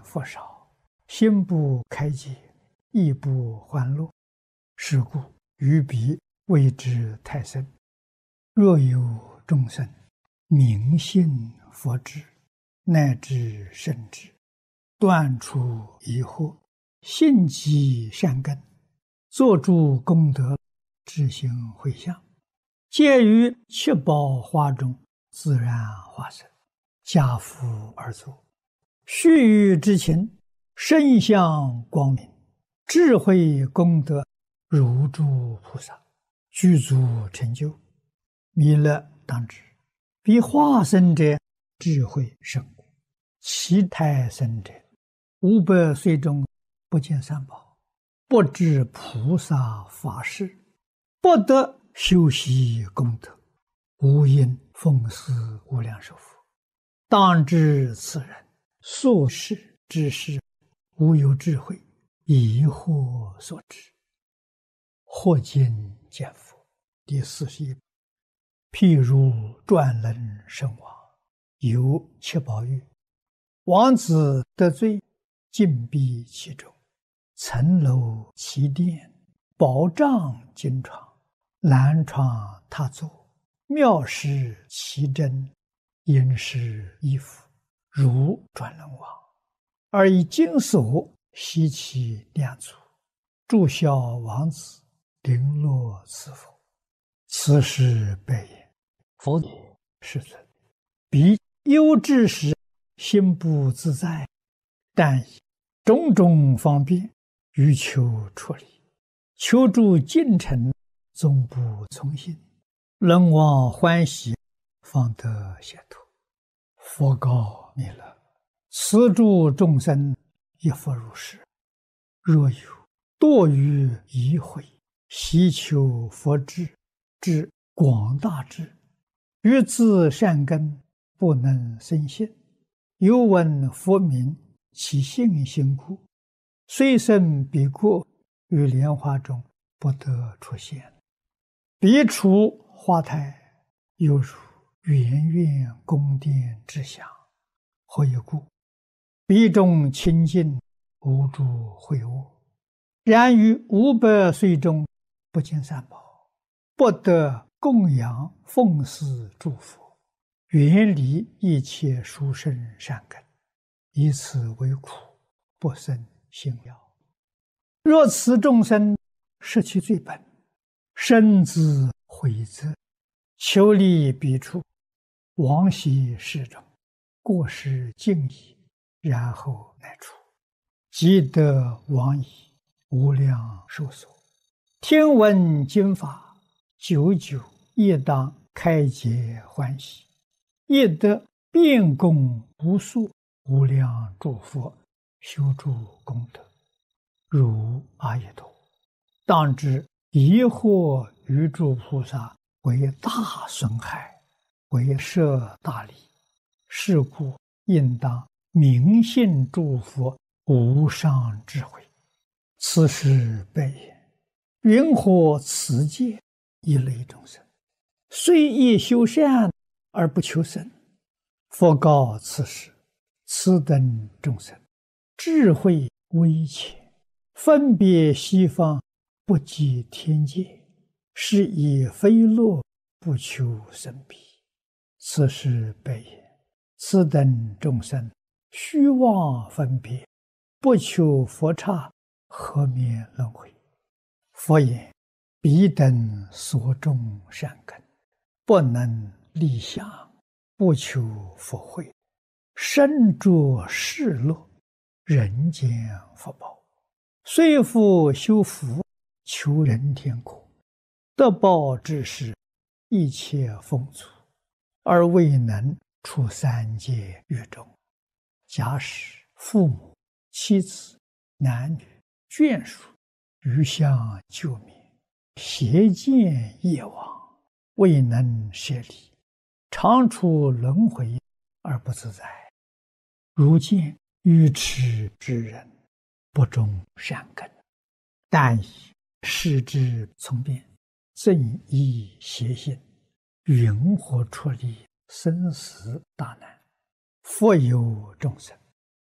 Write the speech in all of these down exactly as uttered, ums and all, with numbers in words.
佛少，心不开解，亦不欢乐。是故于彼谓之太深。若有众生明信佛智，乃至圣智，断除疑惑，信积善根，作诸功德，自行回向，皆于七宝花中自然化身，家福而作。须臾之情，身相光明，智慧功德如诸菩萨，具足成就。弥勒当知，彼化身者智慧甚广，其胎生者五百岁中不见三宝，不知菩萨法事，不得修习功德，无因奉祀无量寿佛。当知此人所事之事，无有智慧，疑惑所致。或今见佛第四十一。譬如转轮圣王，有七宝玉，王子得罪，禁闭其中，层楼其殿，宝帐金床，蓝床榻座，妙饰其珍，殷实衣服，如转轮王，而以金锁悉其两足，祝孝王子，绫罗赐福。此时白言：佛也，世尊，彼忧之时，心不自在，但以种种方便，欲求出离，求助进程，终不从心，人望欢喜，方得解脱。佛告弥勒：此诸众生亦复如是。若有堕于疑慧，希求佛智之广大智，欲自善根，不能生信，又闻佛名，其信心故，虽生彼国，于莲花中不得出现。彼处花台，犹如圆圆宫殿之祥。何以故？彼中清净，无诸秽恶。然于五百岁中，不见三宝，不得供养奉祀诸佛，远离一切殊胜善根，以此为苦，不生信要。若此众生失其最本，深自悔责，求离彼处，往昔世中，过失尽已，然后乃出，即得往矣，无量寿所。听闻经法，久久亦当开解欢喜，亦得遍供无数无量诸佛，修诸功德，如阿逸多。当知疑惑于诸菩萨，为大损害，为摄大利。是故应当明信诸佛无上智慧。此时白言：云何此界一类众生，虽亦修善而不求生？佛告此时：此等众生智慧微浅，分别西方，不及天界，是以非乐，不求生彼。此时白言：此等众生虚妄分别，不求佛刹，何免轮回？佛言：彼等所种善根，不能立想，不求佛慧，身着世乐，人间福报，虽复修福，求人天国，得报之时，一切丰足，而未能出三界狱中。假使父母、妻子、男女、眷属余相救灭，邪见业往，未能舍离，常处轮回而不自在。如见愚痴之人，不种善根，但以世之从变，正依邪心，云何出离生死大难？复有众生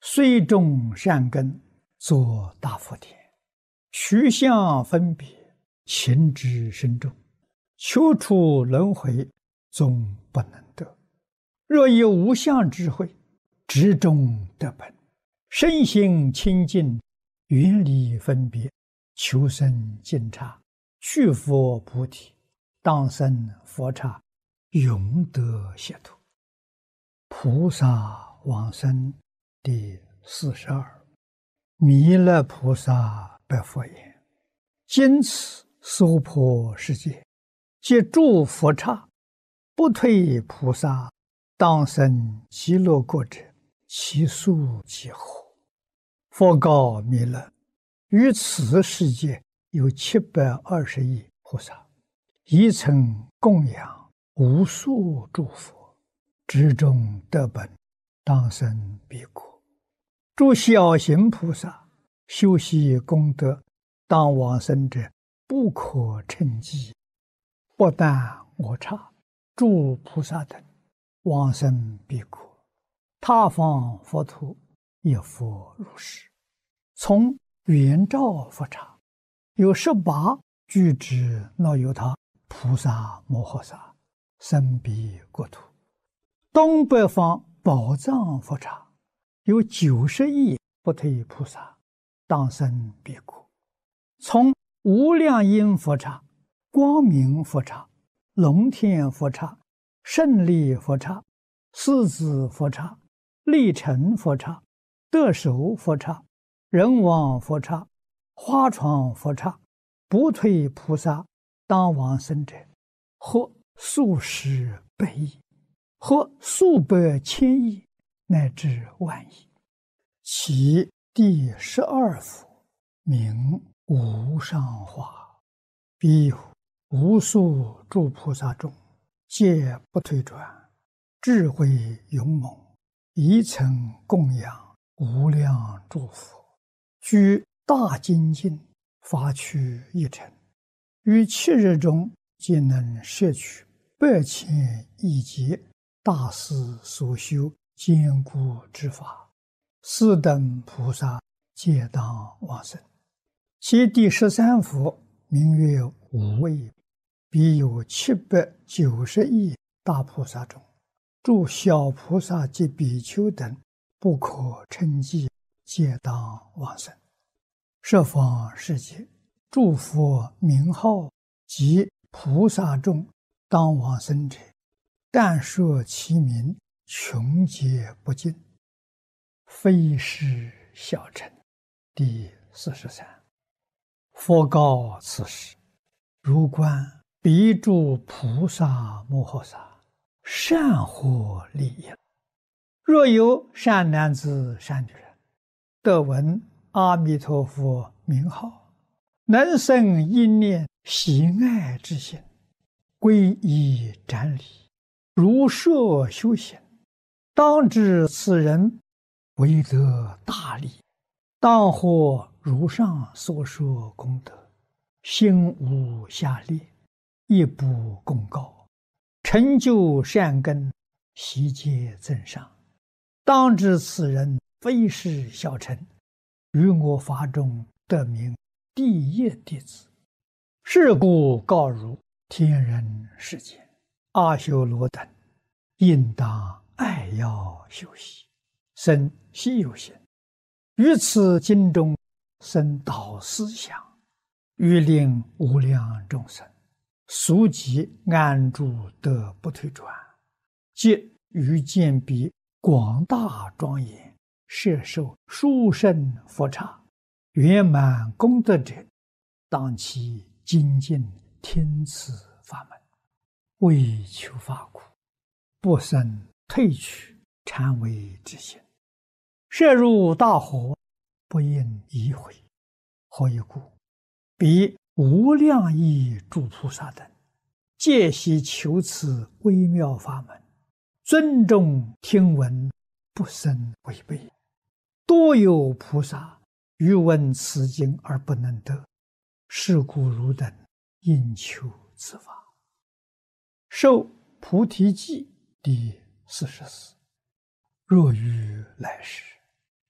虽种善根，作大福田，取相分别，情之深重，求出轮回，终不能得。若有无相智慧，直中得本，身心清净，远离分别，求生净刹，去佛菩提，当生佛刹，永得解脱。菩萨往生第四十二。弥勒菩萨白佛言：今此娑婆世界，皆诸佛刹，不退菩萨，当生极乐国者，其数几何？佛告弥勒：于此世界有七百二十亿菩萨，一曾供养无数诸佛，直中得本，当生彼国。诸小行菩萨修习功德，当往生者不可称计。不但我刹诸菩萨等往生彼国，他方佛土也复如是。从圆照佛刹有十八具之那由他菩萨摩诃萨生彼国土，东北方宝藏佛刹有九十亿不退菩萨，当生彼国。从无量音佛刹、光明佛刹、龙天佛刹、胜利佛刹、狮子佛刹、力成佛刹、得手佛刹、人王佛刹、花床佛刹，不退菩萨当往生者，或数十百亿，或数百千亿，乃至万亿。其第十二佛名无上化，彼有无数诸菩萨中，皆不退转，智慧勇猛，一曾供养无量诸佛，居大精进，发趣一尘，于七日中皆能摄取百千亿劫大师所修坚固之法，四等菩萨皆当往生。其第十三佛名曰无畏，彼有七百九十亿大菩萨中，诸小菩萨及比丘等不可称计，皆当往生。十方世界诸佛名号及菩萨众当往生者，但说其名，穷劫不尽，非是小乘。第四十三。佛告此时：如观彼诸菩萨摩诃萨，善获利益。若有善男子善女人，得闻阿弥陀佛名号，能生一念喜爱之心，皈依瞻礼，如设修行，当知此人为得大利，当获如上所说功德，心无下劣，亦不共高，成就善根，悉皆增上。当知此人非是小乘，于我法中得名第一弟子。是故告汝天人世间阿修罗等，应当爱要修习，生希有行，于此经中生导思想，欲令无量众生速即安住得不退转，即于见彼广大庄严，摄受殊胜佛刹，圆满功德者，当其精进听此法门，为求法苦，不生退去禅为之心，摄入大火，不应移回。何以故？彼无量亿诸菩萨等，皆悉求此微妙法门，尊重听闻，不生违背。多有菩萨欲闻此经而不能得，是故汝等应求此法。受菩提记第四十四。若于来世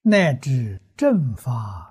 乃至正法